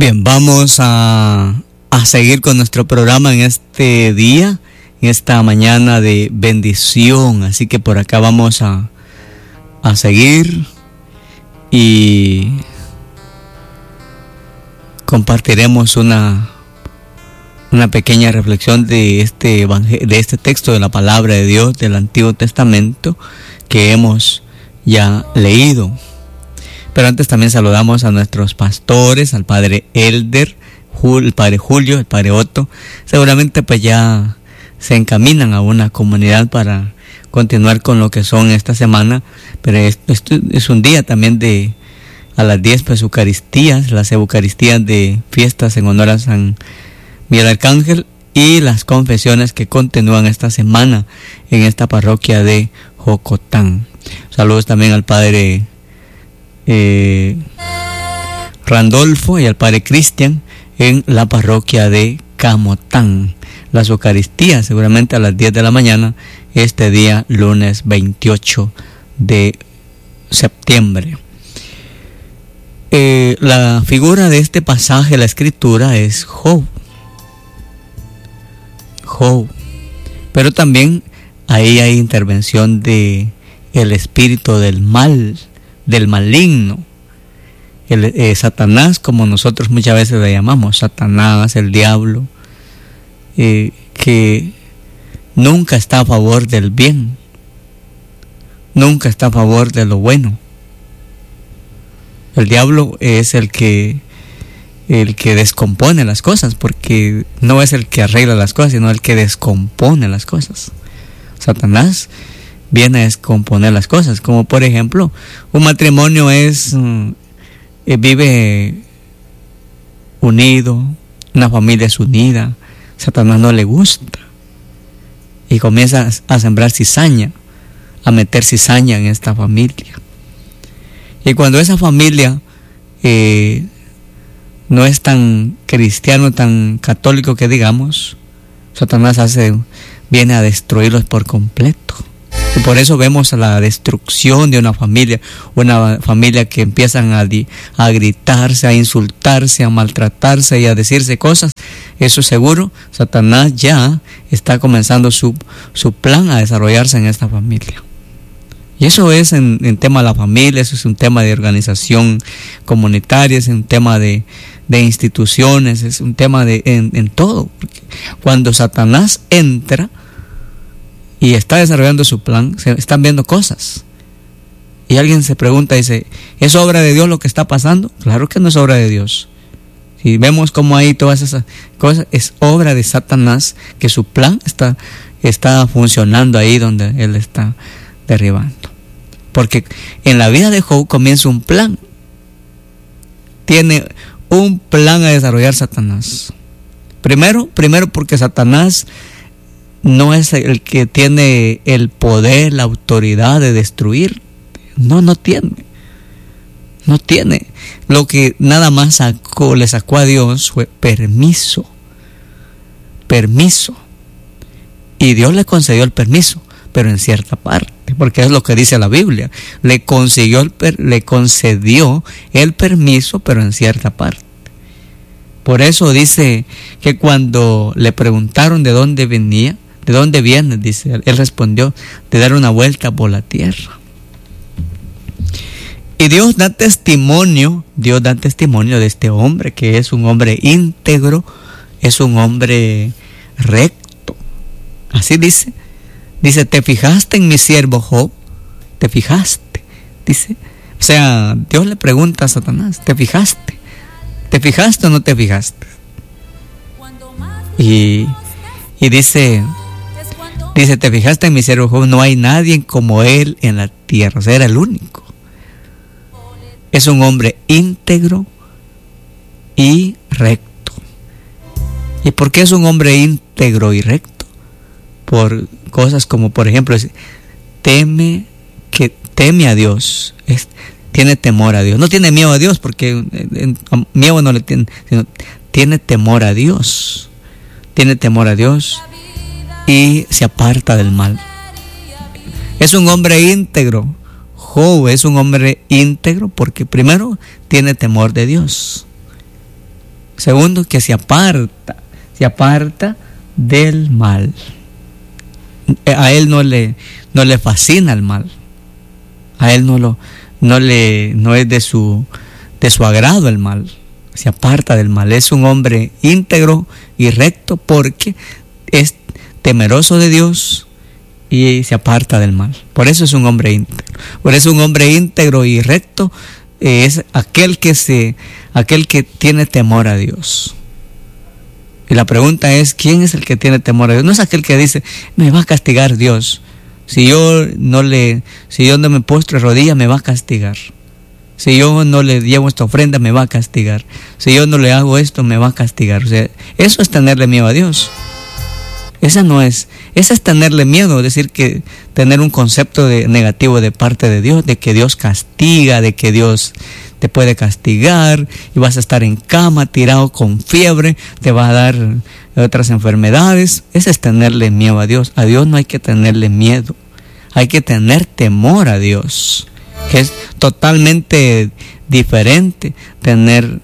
Bien, vamos a seguir con nuestro programa en este día, en esta mañana de bendición. Así que por acá vamos a seguir y compartiremos una pequeña reflexión de este texto de la palabra de Dios del Antiguo Testamento que hemos ya leído. Pero antes también saludamos a nuestros pastores, al padre Elder, el padre Julio, el padre Otto. Seguramente pues ya se encaminan a una comunidad para continuar con lo que son esta semana. Pero esto es un día también a las 10 pues Eucaristías, las Eucaristías de fiestas en honor a San Miguel Arcángel y las confesiones que continúan esta semana en esta parroquia de Jocotán. Saludos también al padre Randolfo y al padre Cristian en la parroquia de Camotán. Las Eucaristías seguramente a las 10 de la mañana este día lunes 28 de septiembre. La figura de este pasaje de la escritura es Job, pero también ahí hay intervención de el espíritu del mal, del maligno, Satanás, como nosotros muchas veces le llamamos, Satanás, el diablo, que nunca está a favor del bien, nunca está a favor de lo bueno. El diablo es el que descompone las cosas, porque no es el que arregla las cosas, sino el que descompone las cosas. Satanás viene a descomponer las cosas, como por ejemplo, un matrimonio vive unido, una familia es unida. Satanás no le gusta y comienza a sembrar cizaña, a meter cizaña en esta familia. Y cuando esa familia no es tan cristiano, tan católico que digamos, Satanás viene a destruirlos por completo. Y por eso vemos la destrucción de una familia que empiezan a gritarse, a insultarse, a maltratarse y a decirse cosas. Eso seguro, Satanás ya está comenzando su plan a desarrollarse en esta familia. Y eso es en tema de la familia, eso es un tema de organización comunitaria, es un tema de instituciones, es un tema en todo. Porque cuando Satanás entra y está desarrollando su plan, se están viendo cosas. Y alguien se pregunta, dice, ¿es obra de Dios lo que está pasando? Claro que no es obra de Dios. Si vemos cómo hay todas esas cosas, es obra de Satanás, que su plan está funcionando ahí donde él está derribando. Porque en la vida de Job comienza un plan. Tiene un plan a desarrollar Satanás. Primero porque Satanás no es el que tiene el poder, la autoridad de destruir. No tiene. Lo que nada más le sacó a Dios fue permiso. Y Dios le concedió el permiso, pero en cierta parte, porque es lo que dice la Biblia. Le concedió el permiso, pero en cierta parte. Por eso dice que cuando le preguntaron de dónde viene, dice, él respondió, de dar una vuelta por la tierra. Y Dios da testimonio de este hombre, que es un hombre íntegro, es un hombre recto. Así dice, ¿te fijaste en mi siervo Job? ¿Te fijaste? Dice, o sea, Dios le pregunta a Satanás, ¿te fijaste? ¿Te fijaste o no te fijaste? Y dice, ¿te fijaste en mi siervo Job? No hay nadie como él en la tierra. O sea, era el único. Es un hombre íntegro y recto. ¿Y por qué es un hombre íntegro y recto? Por cosas como, por ejemplo, teme a Dios, tiene temor a Dios. No tiene miedo a Dios, porque miedo no le tiene, sino tiene temor a Dios. Tiene temor a Dios y se aparta del mal. Es un hombre íntegro. Job es un hombre íntegro porque primero tiene temor de Dios. Segundo, que se aparta del mal. A él no le fascina el mal. A él no es de su agrado el mal. Se aparta del mal. Es un hombre íntegro y recto porque es temeroso de Dios y se aparta del mal. Por eso es un hombre íntegro. Por eso un hombre íntegro y recto es aquel que tiene temor a Dios. Y la pregunta es, ¿quién es el que tiene temor a Dios? No es aquel que dice, me va a castigar Dios. Si yo no me postro de rodillas, me va a castigar. Si yo no le llevo esta ofrenda, me va a castigar. Si yo no le hago esto, me va a castigar. O sea, eso es tenerle miedo a Dios. Esa es tenerle miedo, es decir, que tener un concepto negativo de parte de Dios, de que Dios castiga, de que Dios te puede castigar y vas a estar en cama, tirado con fiebre, te va a dar otras enfermedades. Ese es tenerle miedo a Dios. A Dios no hay que tenerle miedo, hay que tener temor a Dios, que es totalmente diferente tener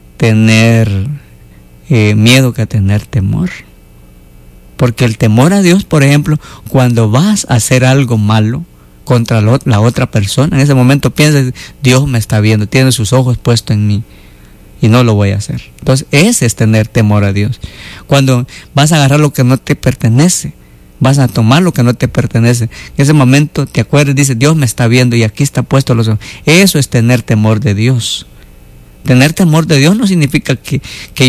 miedo que tener temor. Porque el temor a Dios, por ejemplo, cuando vas a hacer algo malo contra la otra persona, en ese momento piensas, Dios me está viendo, tiene sus ojos puestos en mí y no lo voy a hacer. Entonces, ese es tener temor a Dios. Cuando vas a agarrar lo que no te pertenece, vas a tomar lo que no te pertenece, en ese momento te acuerdas, dices, Dios me está viendo y aquí está puesto los ojos. Eso es tener temor de Dios. Tener temor de Dios no significa que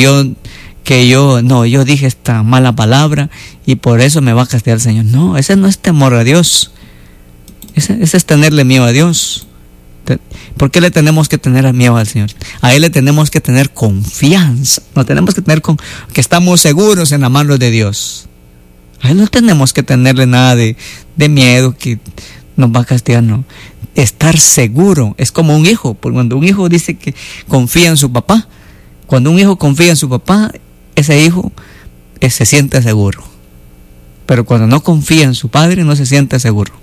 yo dije esta mala palabra y por eso me va a castigar el Señor. No, ese no es temor a Dios. Ese es tenerle miedo a Dios. ¿Por qué le tenemos que tener miedo al Señor? A Él le tenemos que tener confianza. No tenemos que tener que estamos seguros en la mano de Dios. A Él no tenemos que tenerle nada de miedo que nos va a castigar, no. Estar seguro es como un hijo. Porque cuando un hijo dice que confía en su papá, cuando un hijo confía en su papá, ese hijo se siente seguro. Pero cuando no confía en su padre, no se siente seguro.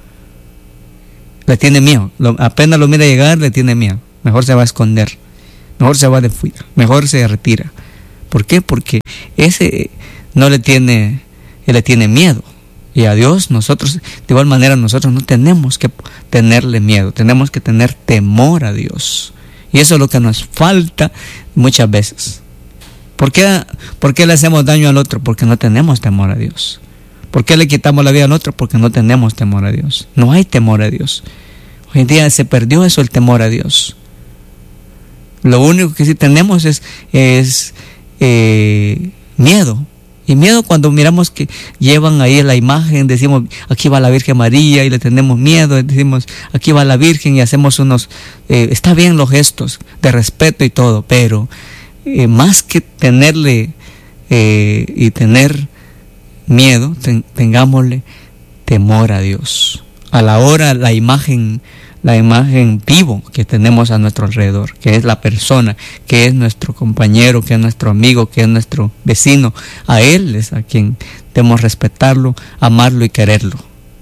Le tiene miedo. Apenas lo mira llegar, le tiene miedo. Mejor se va a esconder. Mejor se va de fuera. Mejor se retira. ¿Por qué? Porque ese le tiene miedo. Y a Dios, nosotros, de igual manera, nosotros no tenemos que tenerle miedo. Tenemos que tener temor a Dios. Y eso es lo que nos falta muchas veces. ¿Por qué le hacemos daño al otro? Porque no tenemos temor a Dios. ¿Por qué le quitamos la vida al otro? Porque no tenemos temor a Dios. No hay temor a Dios. Hoy en día se perdió eso, el temor a Dios. Lo único que sí tenemos es miedo. Y miedo cuando miramos que llevan ahí la imagen, decimos, aquí va la Virgen María y le tenemos miedo, decimos, aquí va la Virgen y hacemos está bien los gestos de respeto y todo, pero más que tenerle y tener miedo, tengámosle temor a Dios. A la hora la imagen vivo que tenemos a nuestro alrededor, que es la persona, que es nuestro compañero, que es nuestro amigo, que es nuestro vecino, a él es a quien debemos respetarlo, amarlo y quererlo.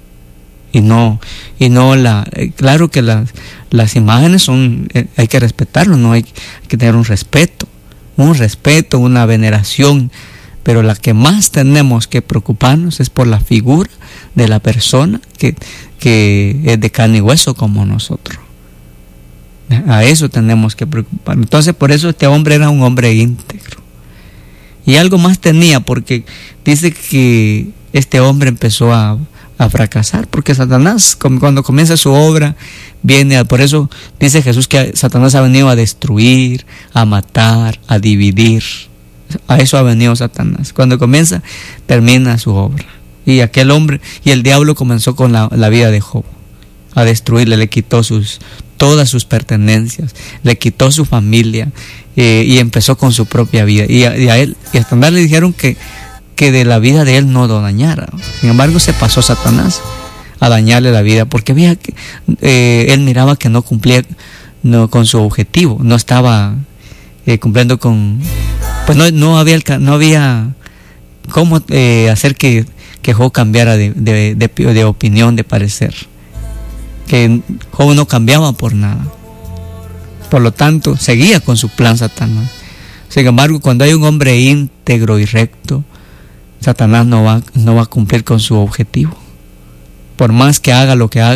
Claro que las imágenes hay que respetarlo, no hay que tener un respeto, una veneración, pero la que más tenemos que preocuparnos es por la figura de la persona que es de carne y hueso como nosotros. A eso tenemos que preocuparnos. Entonces, por eso este hombre era un hombre íntegro. Y algo más tenía, porque dice que este hombre empezó a fracasar, porque Satanás, cuando comienza su obra, por eso dice Jesús que Satanás ha venido a destruir, a matar, a dividir. A eso ha venido Satanás. Cuando comienza, termina su obra. Y aquel hombre, y el diablo comenzó con la vida de Job, a destruirle, le quitó todas sus pertenencias, le quitó su familia, y empezó con su propia vida. Y a Satanás le dijeron que de la vida de él no lo dañara. Sin embargo, se pasó Satanás a dañarle la vida, porque veía que él miraba que no cumplía con su objetivo, no estaba cumpliendo con, pues no había cómo hacer que Job cambiara de opinión, de parecer, que Job no cambiaba por nada. Por lo tanto, seguía con su plan Satanás. Sin embargo, cuando hay un hombre íntegro y recto, Satanás no va a cumplir con su objetivo. Por más que haga lo que haga,